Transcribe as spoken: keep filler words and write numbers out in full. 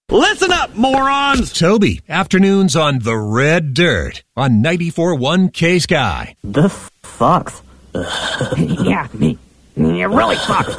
Listen up, morons! Toby, afternoons on The Red Dirt on ninety-four point one K Sky. This sucks. Yeah, it really sucks.